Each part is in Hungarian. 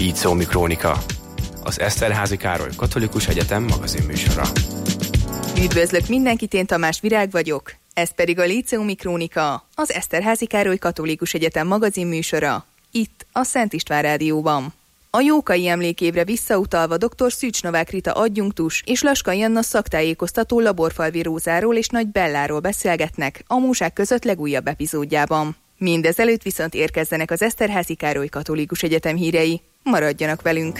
Líceumi Krónika, az Eszterházy Károly Katolikus Egyetem magazinműsora. Üdvözlök mindenkit, én Tamás Virág vagyok, ez pedig a Líceumi Krónika, az Eszterházy Károly Katolikus Egyetem magazinműsora, itt a Szent István Rádióban. A Jókai emlékévre visszautalva dr. Szűcs Novák Rita adjunktus és Laskai Anna szaktájékoztató Laborfalvi Rózáról és Nagy Belláról beszélgetnek a Múzsák között legújabb epizódjában. Mindezelőtt viszont érkezzenek az Eszterházy Károly Katolikus Egyetem hírei. Maradjanak velünk!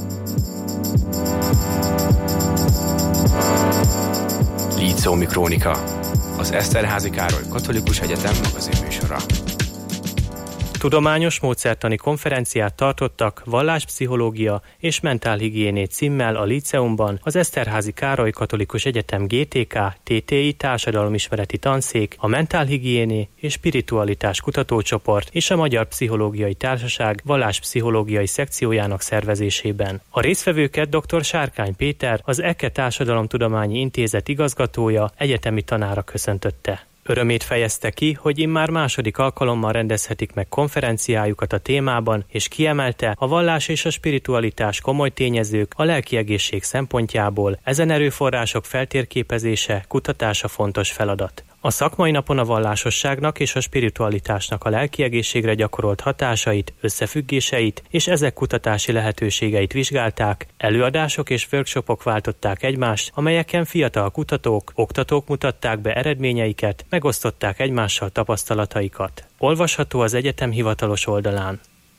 Líceumi Krónika, az Eszterházy Károly Katolikus Egyetem magazinműsora. Tudományos módszertani konferenciát tartottak valláspszichológia és mentálhigiéné címmel a Líceumban az Eszterházy Károly Katolikus Egyetem GTK, TTI társadalomismereti tanszék, a mentálhigiéné és spiritualitás kutatócsoport és a Magyar Pszichológiai Társaság valláspszichológiai szekciójának szervezésében. A résztvevőket dr. Sárkány Péter, az EKE Társadalomtudományi Intézet igazgatója, egyetemi tanára köszöntötte. Örömét fejezte ki, hogy immár második alkalommal rendezhetik meg konferenciájukat a témában, és kiemelte, a vallás és a spiritualitás komoly tényezők a lelki egészség szempontjából, ezen erőforrások feltérképezése, kutatása fontos feladat. A szakmai napon a vallásosságnak és a spiritualitásnak a lelki egészségre gyakorolt hatásait, összefüggéseit és ezek kutatási lehetőségeit vizsgálták, előadások és workshopok váltották egymást, amelyeken fiatal kutatók, oktatók mutatták be eredményeiket, megosztották egymással tapasztalataikat. Olvasható az egyetem hivatalos oldalán.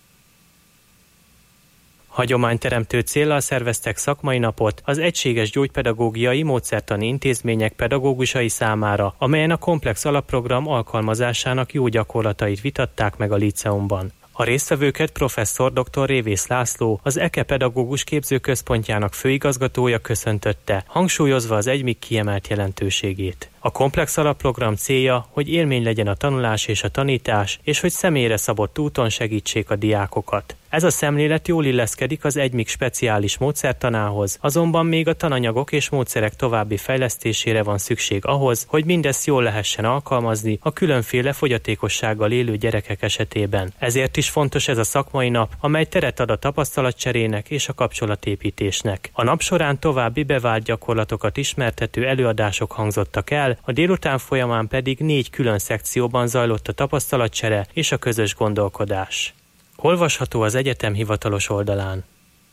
Hagyományteremtő céllal szerveztek szakmai napot az egységes gyógypedagógiai módszertani intézmények pedagógusai számára, amelyen a komplex alapprogram alkalmazásának jó gyakorlatait vitatták meg a Líceumban. A résztvevőket professzor dr. Révész László, az EKE Pedagógus Képzőközpontjának főigazgatója köszöntötte, hangsúlyozva az egymig kiemelt jelentőségét. A komplex alapprogram célja, hogy élmény legyen a tanulás és a tanítás, és hogy személyre szabott úton segítsék a diákokat. Ez a szemlélet jól illeszkedik az egymig speciális módszertanához, azonban még a tananyagok és módszerek további fejlesztésére van szükség ahhoz, hogy mindezt jól lehessen alkalmazni a különféle fogyatékossággal élő gyerekek esetében. Ezért is fontos ez a szakmai nap, amely teret ad a tapasztalatcserének és a kapcsolatépítésnek. A nap során további bevált gyakorlatokat ismertető előadások hangzottak el, a délután folyamán pedig 4 külön szekcióban zajlott a tapasztalatcsere és a közös gondolkodás. Olvasható az egyetem hivatalos oldalán.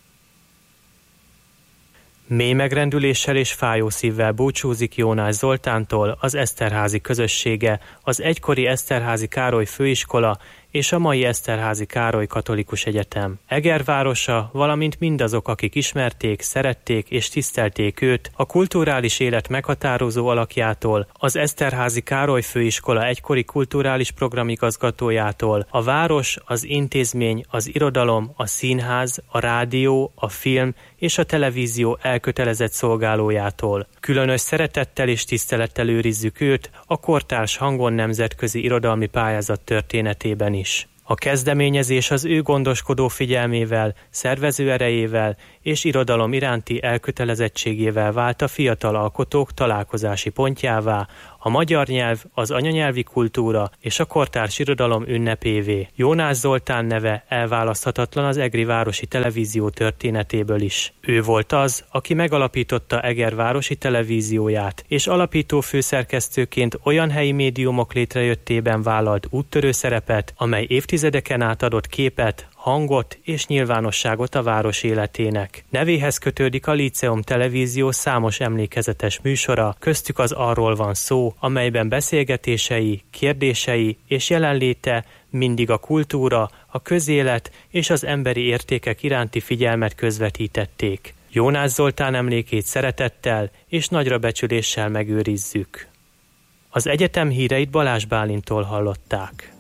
Mély megrendüléssel és fájó szívvel búcsúzik Jónás Zoltántól az Eszterházy közössége, az egykori Eszterházy Károly Főiskola és a mai Eszterházy Károly Katolikus Egyetem. Eger városa, valamint mindazok, akik ismerték, szerették és tisztelték őt, a kulturális élet meghatározó alakjától, az Eszterházy Károly Főiskola egykori kulturális programigazgatójától, a város, az intézmény, az irodalom, a színház, a rádió, a film és a televízió elkötelezett szolgálójától. Különös szeretettel és tisztelettel őrizzük őt a kortárs Hangon nemzetközi irodalmi pályázat történetében is. A kezdeményezés az ő gondoskodó figyelmével, szervező erejével és irodalom iránti elkötelezettségével vált a fiatal alkotók találkozási pontjává, a magyar nyelv, az anyanyelvi kultúra és a kortárs irodalom ünnepévé. Jónás Zoltán neve elválaszthatatlan az egri városi televízió történetéből is. Ő volt az, aki megalapította Eger városi televízióját, és alapító főszerkesztőként olyan helyi médiumok létrejöttében vállalt úttörő szerepet, amely évtizedeken át adott képet, hangot és nyilvánosságot a város életének. Nevéhez kötődik a Líceum televízió számos emlékezetes műsora, köztük az Arról van szó, amelyben beszélgetései, kérdései és jelenléte mindig a kultúra, a közélet és az emberi értékek iránti figyelmet közvetítették. Jónás Zoltán emlékét szeretettel és nagyra becsüléssel megőrizzük. Az egyetem híreit Balázs Bálintól hallották.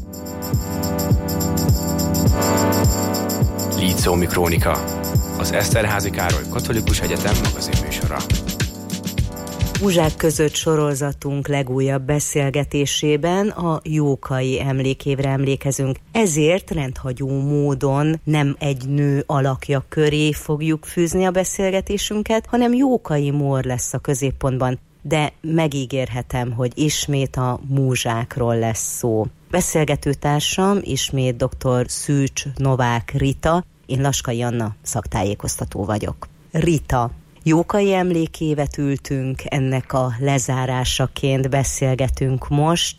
Líceumi Krónika, az Eszterházy Károly Katolikus Egyetem magazinműsora. Múzsák között sorozatunk legújabb beszélgetésében a Jókai emlékévre emlékezünk. Ezért rendhagyó módon nem egy nő alakja köré fogjuk fűzni a beszélgetésünket, hanem Jókai Mór lesz a középpontban. De megígérhetem, hogy ismét a múzsákról lesz szó. Beszélgetőtársam ismét dr. Szűcs Novák Rita, Én Laskai Anna, szaktájékoztató vagyok. Rita, Jókai emlékévet ültünk, ennek a lezárásaként beszélgetünk most.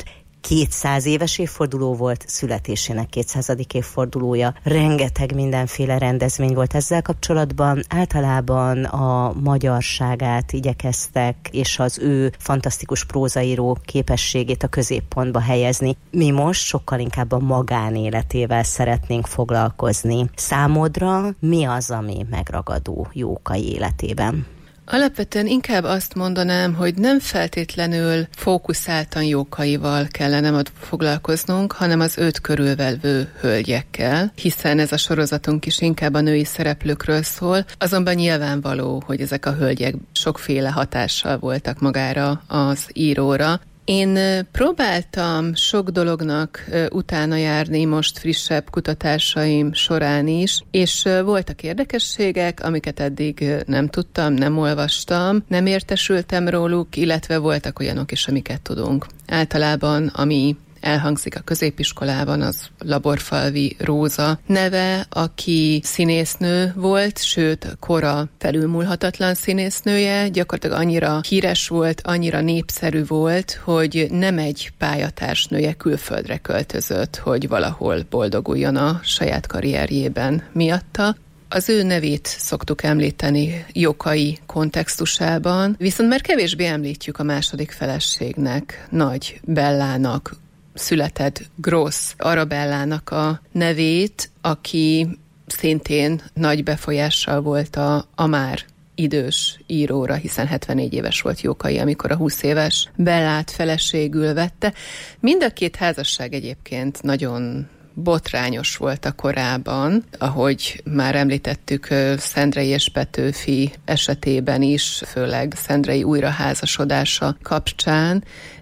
200 éves évforduló volt, születésének 200. évfordulója. Rengeteg mindenféle rendezvény volt ezzel kapcsolatban. Általában a magyarságát igyekeztek, és az ő fantasztikus prózaíró képességét a középpontba helyezni. Mi most sokkal inkább a magánéletével szeretnénk foglalkozni. Számodra mi az, ami megragadó Jókai életében? Alapvetően inkább azt mondanám, hogy nem feltétlenül fókuszáltan Jókaival kellene foglalkoznunk, hanem az őt körülvevő hölgyekkel, hiszen ez a sorozatunk is inkább a női szereplőkről szól, azonban nyilvánvaló, hogy ezek a hölgyek sokféle hatással voltak magára az íróra. Én próbáltam sok dolognak utána járni most frissebb kutatásaim során is, és voltak érdekességek, amiket eddig nem tudtam, nem olvastam, nem értesültem róluk, illetve voltak olyanok is, amiket tudunk. Általában, ami elhangzik a középiskolában, az Laborfalvi Róza neve, aki színésznő volt, sőt, kora felülmúlhatatlan színésznője, gyakorlatilag annyira híres volt, annyira népszerű volt, hogy nem egy pályatársnője külföldre költözött, hogy valahol boldoguljon a saját karrierjében miatta. Az ő nevét szoktuk említeni Jókai kontextusában, viszont már kevésbé említjük a második feleségnek, Nagy Bellának született Grossz Arabellának a nevét, aki szintén nagy befolyással volt a már idős íróra, hiszen 74 éves volt Jókai, amikor a 20 éves Bellát feleségül vette. Mind a két házasság egyébként nagyon botrányos volt a korában, ahogy már említettük Szendrei és Petőfi esetében is, főleg Szendrei újraházasodása kapcsán,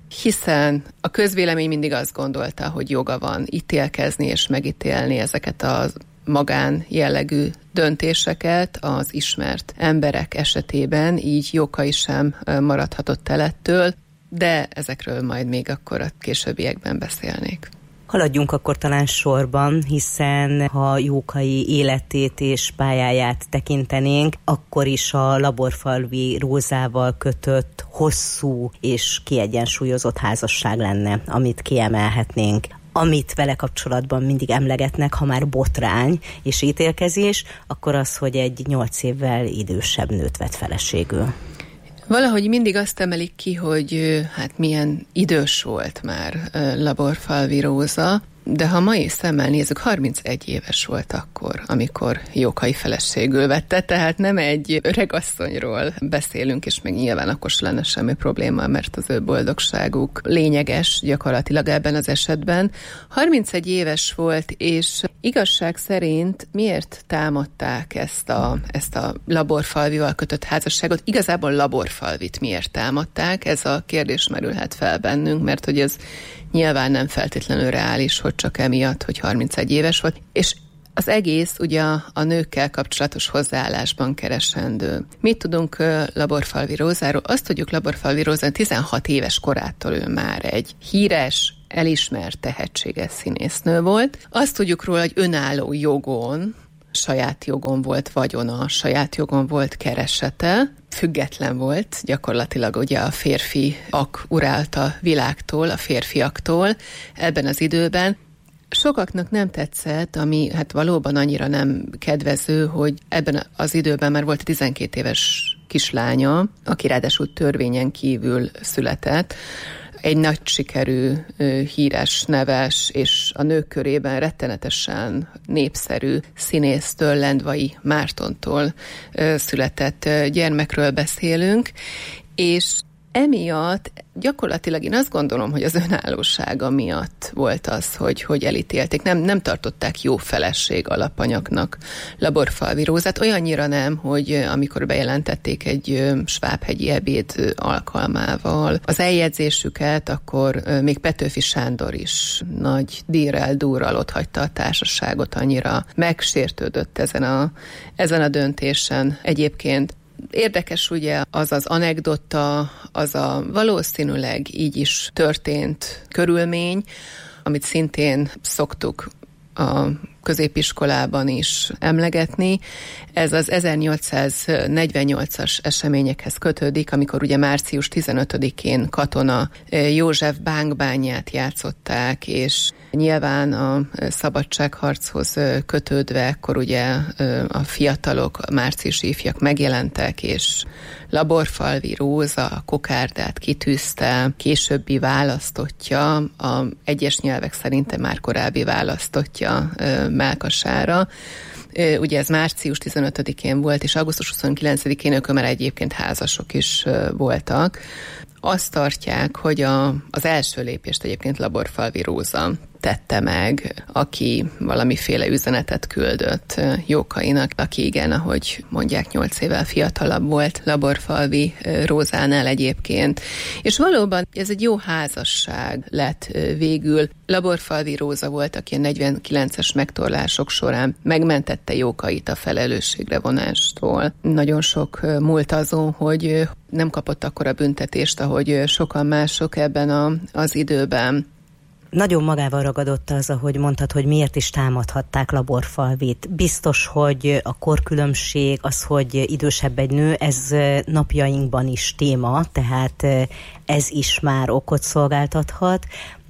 hiszen a közvélemény mindig azt gondolta, hogy joga van ítélkezni és megítélni ezeket a magán jellegű döntéseket az ismert emberek esetében, így Jókai sem maradhatott el ettől, de ezekről majd még akkor a későbbiekben beszélnék. Haladjunk akkor talán sorban, hiszen ha Jókai életét és pályáját tekintenénk, akkor is a Laborfalvi Rózával kötött hosszú és kiegyensúlyozott házasság lenne, amit kiemelhetnénk. Amit vele kapcsolatban mindig emlegetnek, ha már botrány és ítélkezés, akkor az, hogy egy 8 évvel idősebb nőt vett feleségül. Valahogy mindig azt emelik ki, hogy hát milyen idős volt már Laborfalvi Róza, de ha mai szemmel nézzük, 31 éves volt akkor, amikor Jókai feleségül vette, tehát nem egy öregasszonyról beszélünk, és még nyilván akkor se lenne semmi probléma, mert az ő boldogságuk lényeges gyakorlatilag ebben az esetben. 31 éves volt, és igazság szerint miért támadták ezt a Laborfalvival kötött házasságot? Igazából Laborfalvit miért támadták? Ez a kérdés merülhet fel bennünk, mert hogy ez nyilván nem feltétlenül reális, hogy csak emiatt, hogy 31 éves volt, és az egész ugye a nőkkel kapcsolatos hozzáállásban keresendő. Mit tudunk Laborfalvi Rózáról? Azt tudjuk Laborfalvi Rózán 16 éves korától ő már egy híres, elismert, tehetséges színésznő volt. Azt tudjuk róla, hogy önálló jogon, saját jogon volt vagyona, saját jogon volt keresete, független volt gyakorlatilag ugye a férfiak urálta világtól, a férfiaktól ebben az időben. Sokaknak nem tetszett, ami hát valóban annyira nem kedvező, hogy ebben az időben már volt 12 éves kislánya, aki ráadásul törvényen kívül született, egy nagy sikerű, híres, neves és a nők körében rettenetesen népszerű színésztől, Lendvai Mártontól született gyermekről beszélünk, és emiatt gyakorlatilag én azt gondolom, hogy az önállósága miatt volt az, hogy elítélték. Nem tartották jó feleség alapanyagnak Laborfalvi Rózát, olyannyira nem, hogy amikor bejelentették egy svábhegyi ebéd alkalmával az eljegyzésüket, akkor még Petőfi Sándor is nagy dírrel-dúrral otthagyta a társaságot, annyira megsértődött ezen a döntésen egyébként. Érdekes ugye az az anekdota, az a valószínűleg így is történt körülmény, amit szintén szoktuk a középiskolában is emlegetni. Ez az 1848-as eseményekhez kötődik, amikor ugye március 15-én Katona József bánkbányát játszották, és nyilván a szabadságharchoz kötődve akkor ugye a fiatalok, a márciusi ifjak megjelentek, és Laborfalvi Róza a kokárdát kitűzte, későbbi választottja, a egyes nyelvek szerint már korábbi választottja mellkasára. Ugye ez március 15-én volt, és augusztus 29-én ők már egyébként házasok is voltak. Azt tartják, hogy az első lépést egyébként Laborfalvi Róza tette meg, aki valamiféle üzenetet küldött Jókainak, aki igen, ahogy mondják, 8 évvel fiatalabb volt Laborfalvi Rózánál egyébként. És valóban ez egy jó házasság lett végül. Laborfalvi Róza volt, aki a 49-es megtorlások során megmentette Jókait a felelősségre vonástól. Nagyon sok múlt azon, hogy nem kapott akkora büntetést, ahogy sokan mások ebben az időben. Nagyon magával ragadott az, ahogy mondtad, hogy miért is támadhatták Laborfalvit. Biztos, hogy a korkülönbség, az, hogy idősebb egy nő, ez napjainkban is téma, tehát ez is már okot szolgáltathat,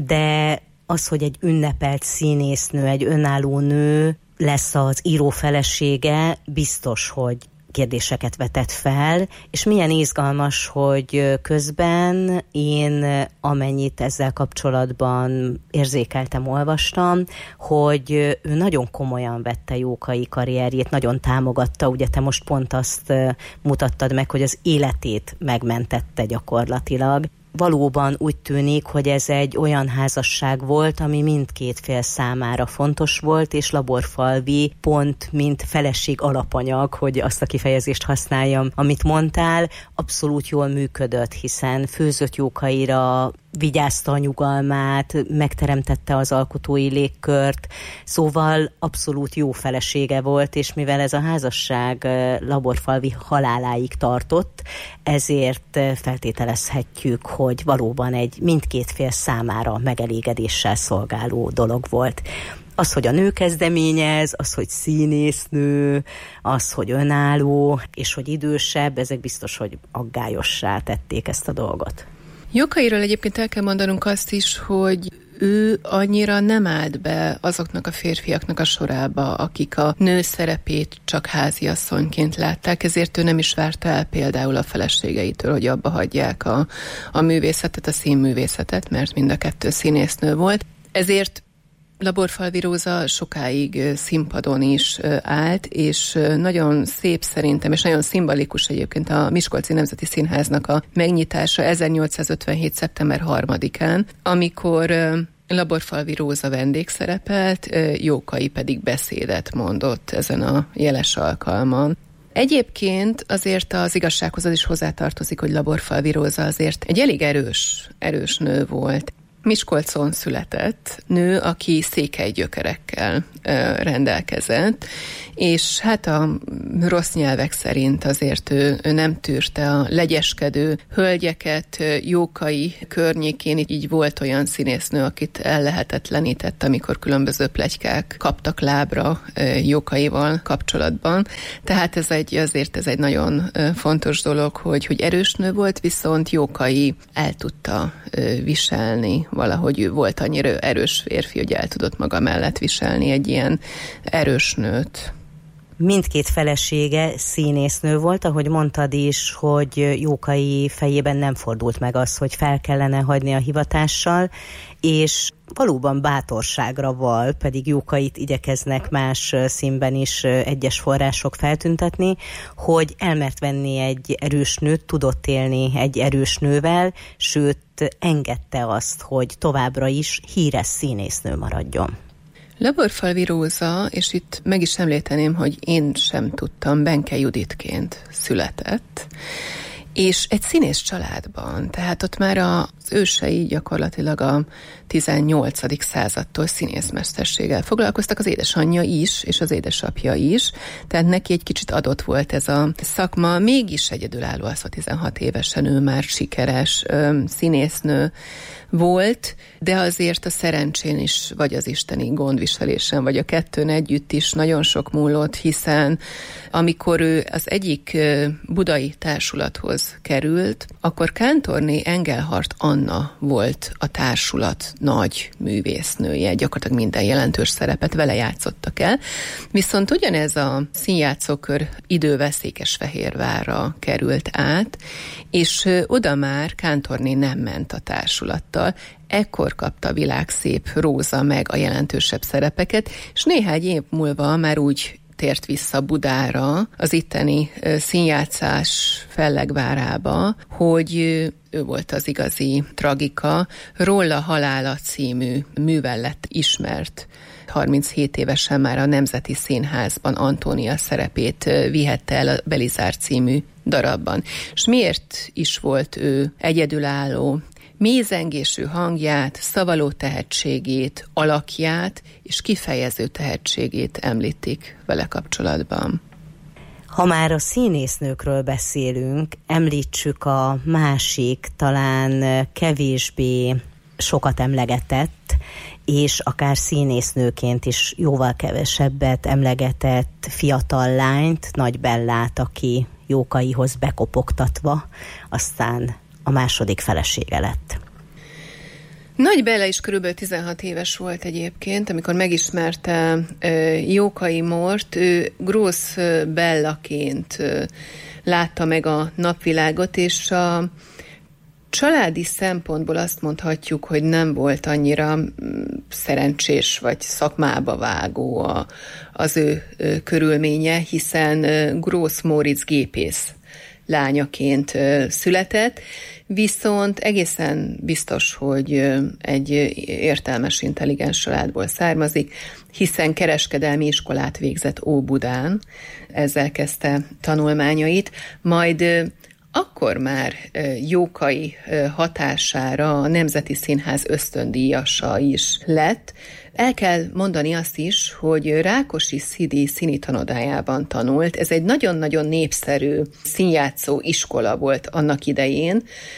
de az, hogy egy ünnepelt színésznő, egy önálló nő lesz az író felesége, biztos, hogy kérdéseket vetett fel, és milyen izgalmas, hogy közben én amennyit ezzel kapcsolatban érzékeltem, olvastam, hogy ő nagyon komolyan vette Jókai karrierjét, nagyon támogatta, ugye te most pont azt mutattad meg, hogy az életét megmentette gyakorlatilag. Valóban úgy tűnik, hogy ez egy olyan házasság volt, ami mindkét fél számára fontos volt, és Laborfalvi pont, mint feleség alapanyag, hogy azt a kifejezést használjam, amit mondtál, abszolút jól működött, hiszen főzött Jókaira, vigyázta a nyugalmát, megteremtette az alkotói légkört, szóval abszolút jó felesége volt, és mivel ez a házasság Laborfalvi haláláig tartott, ezért feltételezhetjük, hogy valóban egy mindkét fél számára megelégedéssel szolgáló dolog volt. Az, hogy a nő kezdeményez, az, hogy színésznő, az, hogy önálló, és hogy idősebb, ezek biztos, hogy aggályossá tették ezt a dolgot. Jókairól egyébként el kell mondanunk azt is, hogy ő annyira nem állt be azoknak a férfiaknak a sorába, akik a nő szerepét csak háziasszonyként látták, ezért ő nem is várta el például a feleségeitől, hogy abba hagyják a művészetet, a színművészetet, mert mind a kettő színésznő volt. Ezért Laborfalvi Róza sokáig színpadon is állt, és nagyon szép szerintem, és nagyon szimbolikus egyébként a Miskolci Nemzeti Színháznak a megnyitása 1857. szeptember 3-án, amikor Laborfalvi Róza vendégszerepelt, Jókai pedig beszédet mondott ezen a jeles alkalmon. Egyébként azért az igazsághoz az is hozzátartozik, hogy Laborfalvi Róza azért egy elég erős nő volt. Miskolcon született nő, aki székely gyökerekkel rendelkezett, és hát a rossz nyelvek szerint azért ő nem tűrte a legyeskedő hölgyeket. Jókai környékén így volt olyan színésznő, akit ellehetetlenített, amikor különböző pletykák kaptak lábra Jókaival kapcsolatban. Tehát ez egy nagyon fontos dolog, hogy erős nő volt, viszont Jókai el tudta viselni. Valahogy ő volt annyira erős férfi, hogy el tudott maga mellett viselni egy ilyen erős nőt. Mindkét felesége színésznő volt, ahogy mondtad is, hogy Jókai fejében nem fordult meg az, hogy fel kellene hagyni a hivatással, és valóban bátorságra val, pedig Jókait igyekeznek más színben is egyes források feltüntetni, hogy elmert venni egy erős nőt, tudott élni egy erős nővel, sőt engedte azt, hogy továbbra is híres színésznő maradjon. Laborfalvi Róza, és itt meg is említeném, hogy én sem tudtam, Benke Juditként született, és egy színész családban, tehát ott már az ősei gyakorlatilag a 18. századtól színészmesterséggel foglalkoztak, az édesanyja is, és az édesapja is, tehát neki egy kicsit adott volt ez a szakma, mégis egyedülálló az, 16 évesen ő már sikeres színésznő volt, de azért a szerencsén is, vagy az isteni gondviselésen, vagy a kettőn együtt is nagyon sok múlott, hiszen amikor ő az egyik budai társulathoz került, akkor Kántorné Engelhardt Anna volt a társulat nagy művésznője, gyakorlatilag minden jelentős szerepet vele játszottak el, viszont ugyanez a színjátszókör idővel Székesfehérvárra került át, és oda már Kántorné nem ment a társulattal. Ekkor kapta világszép Róza meg a jelentősebb szerepeket, és néhány év múlva már úgy tért vissza Budára, az itteni színjátszás fellegvárába, hogy ő volt az igazi tragika. Róla halála című művel lett ismert. 37 évesen már a Nemzeti Színházban Antónia szerepét vihette el a Belizár című darabban. És miért is volt ő egyedülálló? Mézengésű hangját, szavaló tehetségét, alakját és kifejező tehetségét említik vele kapcsolatban. Ha már a színésznőkről beszélünk, említsük a másik, talán kevésbé sokat emlegetett, és akár színésznőként is jóval kevesebbet emlegetett fiatal lányt, Nagy Bellát, aki Jókaihoz bekopogtatva, aztán a második felesége lett. Nagy Bella is körülbelül 16 éves volt egyébként, amikor megismerte Jókai Mórt. Ő Grósz Bellaként látta meg a napvilágot, és a családi szempontból azt mondhatjuk, hogy nem volt annyira szerencsés vagy szakmába vágó az ő körülménye, hiszen Grósz Móricz gépész lányaként született, viszont egészen biztos, hogy egy értelmes, intelligens családból származik, hiszen kereskedelmi iskolát végzett Óbudán, ezzel kezdte tanulmányait, majd akkor már Jókai hatására a Nemzeti Színház ösztöndíjasa is lett. El kell mondani azt is, hogy Rákosi Szidi színitanodájában tanult. Ez egy nagyon-nagyon népszerű színjátszó iskola volt annak idején.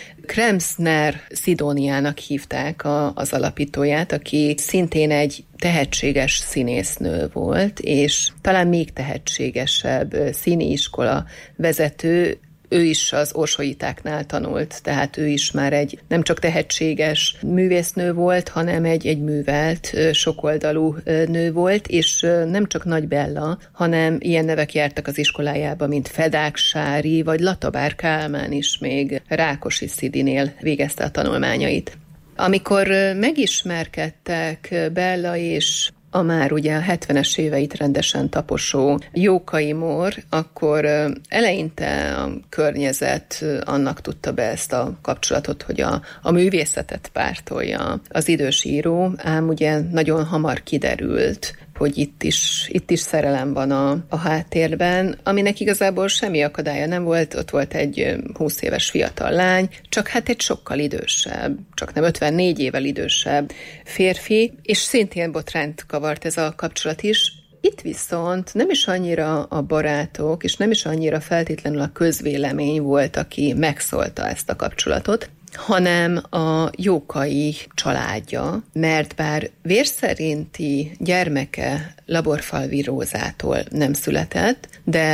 Kremsner Szidóniának hívták az alapítóját, aki szintén egy tehetséges színésznő volt, és talán még tehetségesebb színiiskola vezető. Ő is az Orsolyitáknál tanult, tehát ő is már egy nem csak tehetséges művésznő volt, hanem egy művelt, sokoldalú nő volt, és nem csak Nagy Bella, hanem ilyen nevek jártak az iskolájába, mint Fedák Sári, vagy Latabár Kálmán is még Rákosi Szidinél végezte a tanulmányait. Amikor megismerkedtek Bella és a már ugye a 70-es éveit rendesen taposó Jókai Mór, akkor eleinte a környezet annak tudta be ezt a kapcsolatot, hogy a művészetet pártolja az idős író, ám ugye nagyon hamar kiderült, hogy itt is szerelem van a háttérben, aminek igazából semmi akadálya nem volt, ott volt egy 20 éves fiatal lány, csak hát egy sokkal idősebb, csak nem 54 évvel idősebb férfi, és szintén botrányt kavart ez a kapcsolat is. Itt viszont nem is annyira a barátok, és nem is annyira feltétlenül a közvélemény volt, aki megszólta ezt a kapcsolatot, hanem a Jókai családja, mert bár vérszerinti gyermeke Laborfalvi Rózától nem született, de